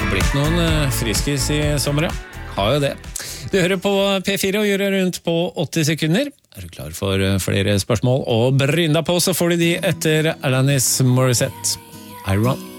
Blitt noen friskis I sommer, ja. Har jo det. Du hører på P4 og gjør det rundt på 80 sekunder. Er du klar for flere spørsmål? Og bryn deg på, så får du de etter Alanis Morissette. I Run.